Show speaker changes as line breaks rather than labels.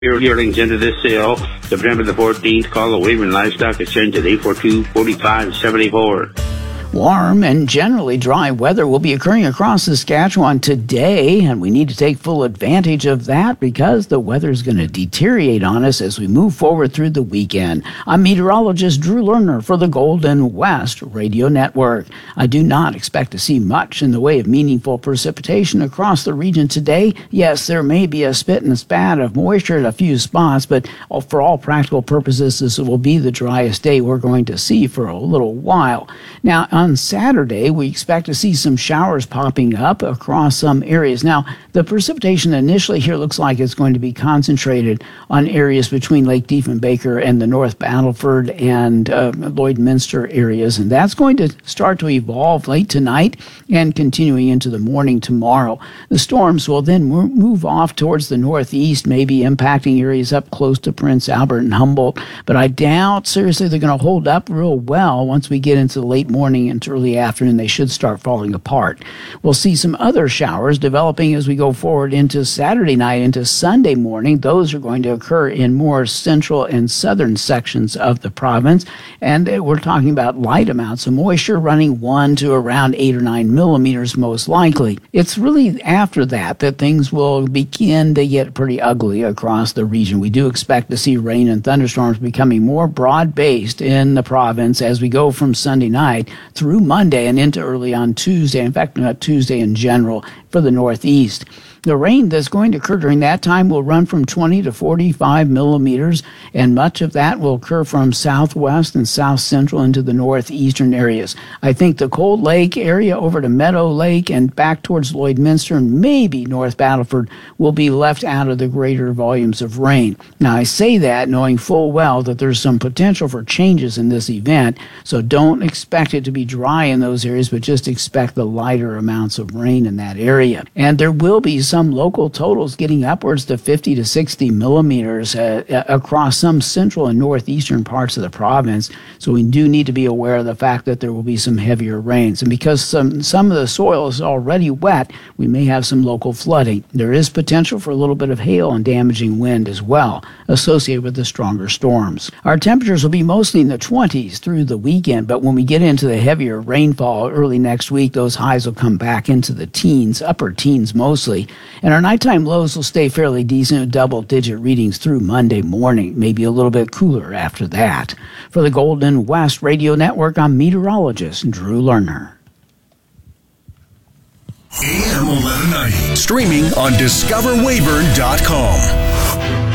Yearlings into this sale, September the 14th. Call the Weyburn Livestock Exchange at 842-4574.
Warm and generally dry weather will be occurring across Saskatchewan today, and we need to take full advantage of that because the weather is going to deteriorate on us as we move forward through the weekend. I'm meteorologist Drew Lerner for the Golden West Radio Network. I do not expect to see much in the way of meaningful precipitation across the region today. Yes, there may be a spit and a spat of moisture at a few spots, but for all practical purposes, this will be the driest day we're going to see for a little while. Now, on Saturday, we expect to see some showers popping up across some areas. Now, the precipitation initially here looks like it's going to be concentrated on areas between Lake Diefenbaker and the North Battleford and Lloydminster areas, and that's going to start to evolve late tonight and continuing into the morning tomorrow. The storms will then move off towards the northeast, maybe impacting areas up close to Prince Albert and Humboldt, but I doubt seriously they're going to hold up real well once we get into the late morning and early afternoon. They should start falling apart. We'll see some other showers developing as we go forward into Saturday night, into Sunday morning. Those are going to occur in more central and southern sections of the province, and we're talking about light amounts of moisture running 1 to around 8 or 9 millimeters most likely. It's really after that things will begin to get pretty ugly across the region. We do expect to see rain and thunderstorms becoming more broad-based in the province as we go from Sunday night through Monday and into early on Tuesday. In fact, not Tuesday in general for the Northeast. The rain that's going to occur during that time will run from 20 to 45 millimeters, and much of that will occur from southwest and south central into the northeastern areas. I think the Cold Lake area over to Meadow Lake and back towards Lloydminster and maybe North Battleford will be left out of the greater volumes of rain. Now, I say that knowing full well that there's some potential for changes in this event, so don't expect it to be dry in those areas, but just expect the lighter amounts of rain in that area. And there will be some local totals getting upwards to 50 to 60 millimeters across some central and northeastern parts of the province. So we do need to be aware of the fact that there will be some heavier rains. And because some of the soil is already wet, we may have some local flooding. There is potential for a little bit of hail and damaging wind as well associated with the stronger storms. Our temperatures will be mostly in the 20s through the weekend, but when we get into the heavier rainfall early next week, those highs will come back into the teens, upper teens mostly. And our nighttime lows will stay fairly decent, double-digit readings through Monday morning, maybe a little bit cooler after that. For the Golden West Radio Network, I'm meteorologist Drew Lerner.
AM 1190, streaming on discoverweyburn.com.